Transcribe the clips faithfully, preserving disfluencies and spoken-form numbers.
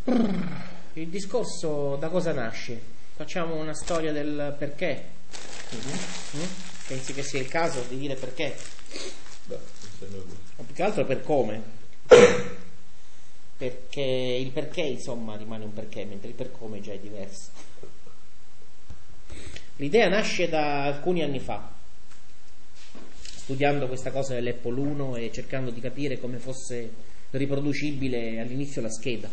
Il discorso da cosa nasce? Facciamo una storia del perché. Mm-hmm. Mm? Pensi che sia il caso di dire perché? Beh, Ma più che altro per come. Perché il perché, insomma, rimane un perché, mentre il per come già è diverso. L'idea nasce da alcuni anni fa, studiando questa cosa dell'Apple uno e cercando di capire come fosse riproducibile all'inizio la scheda,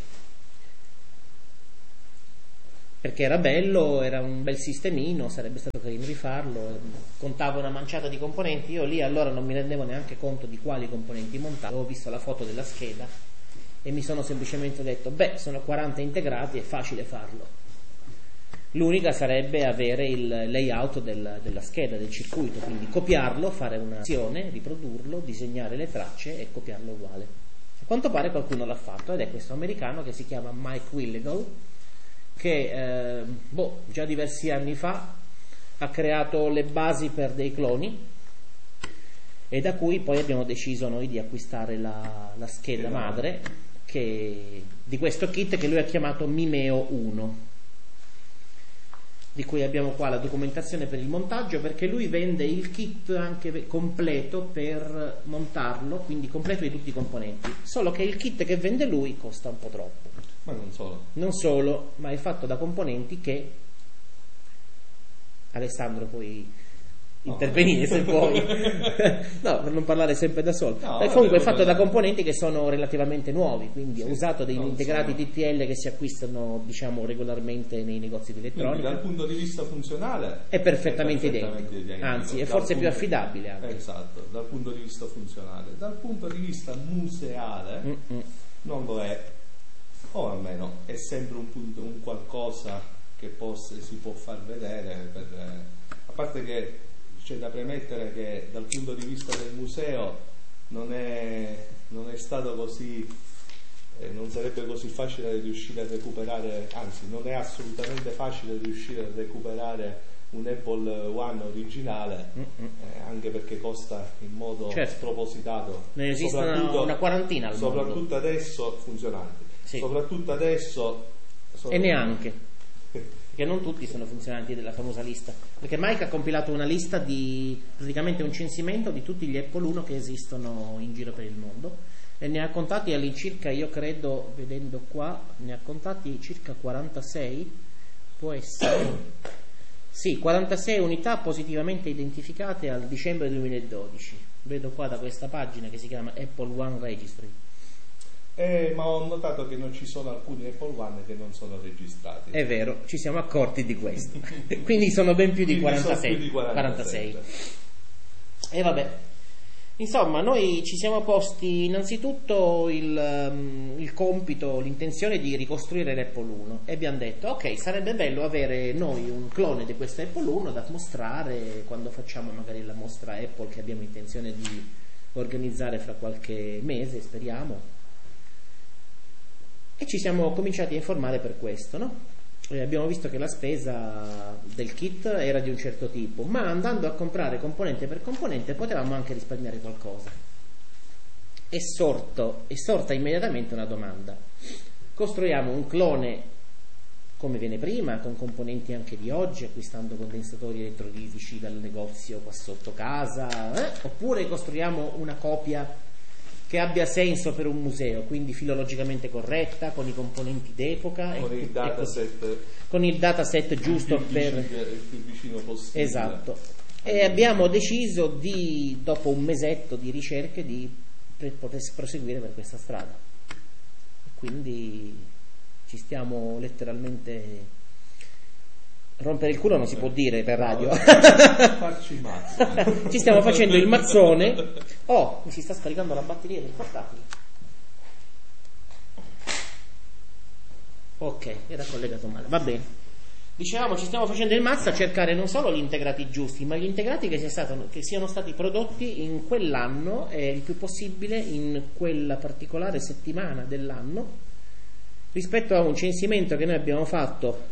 perché era bello, era un bel sistemino, sarebbe stato carino rifarlo, contava una manciata di componenti. Io lì allora non mi rendevo neanche conto di quali componenti montare, avevo visto la foto della scheda e mi sono semplicemente detto, beh, sono quaranta integrati, è facile farlo. L'unica sarebbe avere il layout del, della scheda, del circuito, quindi copiarlo, fare un'azione, riprodurlo, disegnare le tracce e copiarlo uguale. A quanto pare qualcuno l'ha fatto, ed è questo americano che si chiama Mike Willigel, che eh, boh, già diversi anni fa ha creato le basi per dei cloni, e da cui poi abbiamo deciso noi di acquistare la, la scheda madre che, di questo kit che lui ha chiamato Mimeo uno, di cui abbiamo qua la documentazione per il montaggio, perché lui vende il kit anche completo per montarlo, quindi completo di tutti i componenti, solo che il kit che vende lui costa un po' troppo. Ma non solo. Non solo, ma è fatto da componenti che Alessandro puoi intervenire se vuoi. No, per non parlare sempre da solo. No, e comunque è fatto vabbè. da componenti che sono relativamente nuovi, quindi Sì, ho usato degli non integrati sono- T T L che si acquistano, diciamo, regolarmente nei negozi di Quindi elettronica. dal punto di vista funzionale È perfettamente, è perfettamente identico, identico. anzi è Dal forse più punto- affidabile anche. Esatto, dal punto di vista funzionale. Dal punto di vista museale Mm-mm. non lo è, o almeno è sempre un, punto, un qualcosa che possa, si può far vedere, per, eh, a parte che c'è da premettere che dal punto di vista del museo non è, non è stato così, eh, non sarebbe così facile riuscire a recuperare, anzi non è assolutamente facile riuscire a recuperare un Apple One originale, eh, anche perché costa in modo Certo. spropositato. Ne esistono Soprattutto- una quarantina al mondo. soprattutto adesso funzionanti, Sì. soprattutto adesso sono- E neanche, perché non tutti sono funzionanti della famosa lista, perché Mike ha compilato una lista di praticamente un censimento di tutti gli Apple uno che esistono in giro per il mondo, e ne ha contati all'incirca, io credo, vedendo qua, ne ha contati circa quarantasei, può essere, sì, quarantasei unità positivamente identificate al dicembre duemiladodici. Vedo qua da questa pagina che si chiama Apple One Registry. Eh, ma ho notato che non ci sono alcuni Apple One che non sono registrati. È vero, ci siamo accorti di questo. Quindi sono ben più di Quindi sono quarantasei. più di quarantasei. quarantasei. E vabbè. Insomma, noi ci siamo posti innanzitutto il, um, il compito, l'intenzione di ricostruire l'Apple uno, e abbiamo detto, ok, sarebbe bello avere noi un clone di questo Apple uno da mostrare quando facciamo magari la mostra Apple che abbiamo intenzione di organizzare fra qualche mese, speriamo. E ci siamo cominciati a informare per questo, no? E abbiamo visto che la spesa del kit era di un certo tipo, ma andando a comprare componente per componente potevamo anche risparmiare qualcosa. È, sorto, è sorta immediatamente una domanda: costruiamo un clone come viene prima, con componenti anche di oggi, acquistando condensatori elettrolitici dal negozio qua sotto casa, eh? oppure costruiamo una copia che abbia senso per un museo, quindi filologicamente corretta, con i componenti d'epoca, Con e, il e dataset così. Con il dataset giusto il più per... vicino, il più vicino possibile. Esatto. E abbiamo deciso di, dopo un mesetto di ricerche, di pre- poter proseguire per questa strada. Quindi ci stiamo letteralmente... rompere il culo non si può dire per radio. Farci il mazzo. Ci stiamo facendo il mazzone. Oh, mi si sta scaricando la batteria del portatile. Ok, era collegato male, va bene. Dicevamo, ci stiamo facendo il mazzo a cercare non solo gli integrati giusti, ma gli integrati che, sia stato, che siano stati prodotti in quell'anno e il più possibile in quella particolare settimana dell'anno, rispetto a un censimento che noi abbiamo fatto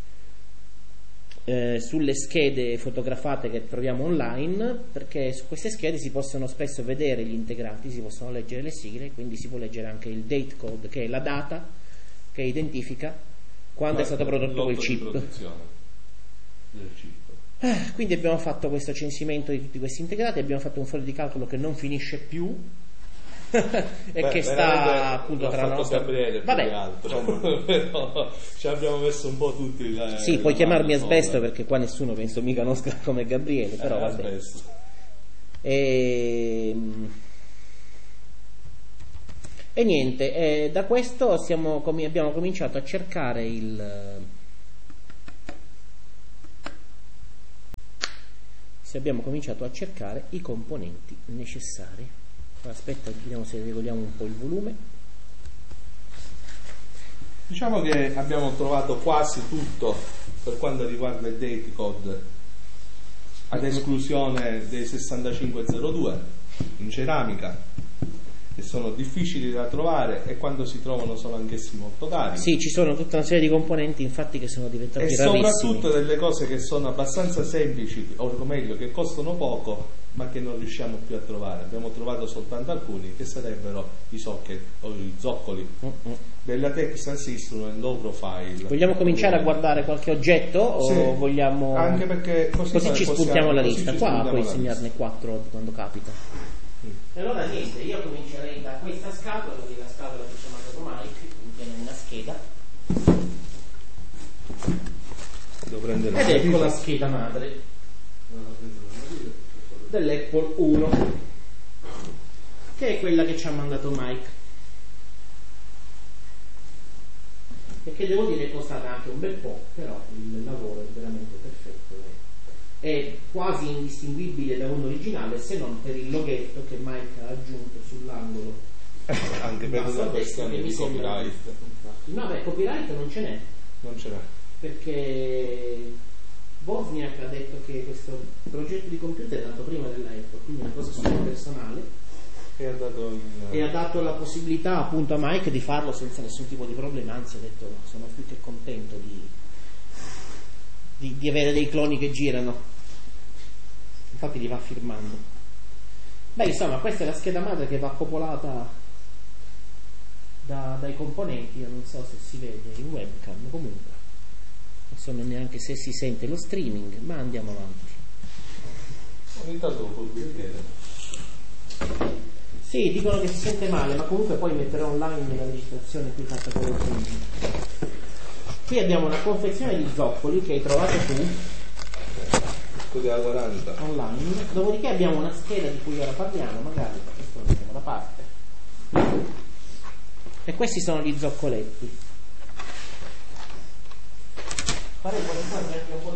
Eh, sulle schede fotografate che troviamo online, perché su queste schede si possono spesso vedere gli integrati, si possono leggere le sigle, quindi si può leggere anche il date code, che è la data che identifica quando Ma è stato prodotto quel chip. Del chip. Eh, quindi abbiamo fatto questo censimento di tutti questi integrati, abbiamo fatto un foglio di calcolo che non finisce più e Beh, che sta appunto tra la nostra... Gabriele più Vabbè, che altro. Però ci abbiamo messo un po' tutti il... Sì, puoi chiamarmi asbesto perché qua nessuno penso mi conosca come Gabriele, però eh, vabbè. Asbesto. E... e niente, eh, da questo siamo, com- abbiamo cominciato a cercare il... se abbiamo cominciato a cercare i componenti necessari. Aspetta, vediamo se regoliamo un po' il volume. Diciamo che abbiamo trovato quasi tutto per quanto riguarda il datacode, ad esclusione dei sessantacinque zero due in ceramica, che sono difficili da trovare e quando si trovano sono anch'essi molto cari. Sì, ci sono tutta una serie di componenti infatti che sono diventati e rarissimi. E soprattutto delle cose che sono abbastanza semplici, o meglio che costano poco, ma che non riusciamo più a trovare. Abbiamo trovato soltanto alcuni, che sarebbero i socket o i zoccoli uh-uh. della Texas Instruments low profile. Vogliamo cominciare a guardare qualche oggetto sì, o vogliamo... Anche perché così, così ci spuntiamo la lista. Qua puoi la segnarne quattro quando capita. E allora niente, io comincerei da questa scatola, che è la scatola che ci ha mandato Mike, che contiene una scheda. Devo prendere Ed ecco la scheda madre dell'Apple uno, che è quella che ci ha mandato Mike, e che devo dire è costata anche un bel po', però il lavoro è veramente perfetto. È quasi indistinguibile da uno originale, se non per il loghetto che Mike ha aggiunto sull'angolo. Anche per una questione di copyright. No, beh, copyright non ce n'è. Non ce n'è. Perché Wozniak ha detto che questo progetto di computer è nato prima dell'Apple, quindi è una cosa sua personale. E ha dato in... e ha dato la possibilità appunto a Mike di farlo senza nessun tipo di problema, anzi ha detto sono più che contento di, di, di avere dei cloni che girano. Infatti li va firmando. Beh, insomma, questa è la scheda madre che va popolata da, dai componenti. Io non so se si vede in webcam, comunque non so neanche se si sente lo streaming, ma andiamo avanti. Ogni tanto lo puoi vedere. Sì, dicono che si sente male, ma comunque poi metterò online la registrazione qui fatta con lo streaming. Qui abbiamo una confezione di zoccoli che hai trovato tu della quaranta online, dopodiché abbiamo una scheda di cui ora parliamo, magari questo lo mettiamo da parte, e questi sono gli zoccoletti. Farei quasi quasi anche un po'